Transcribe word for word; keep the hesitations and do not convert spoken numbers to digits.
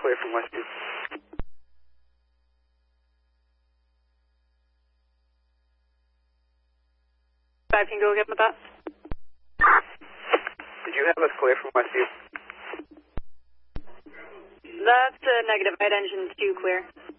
clear from Westview. Five can go again with that. Did you have us clear from Westview? That's a negative. I had engine two clear.